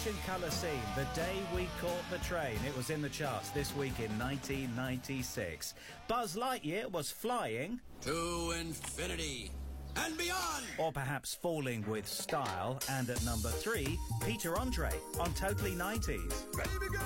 Ocean Colour Scene, The Day We Caught the Train. It was in the charts this week in 1996. Buzz Lightyear was flying... to infinity and beyond! Or perhaps falling with style. And at number 3, Peter Andre on Totally 90s. Baby girl!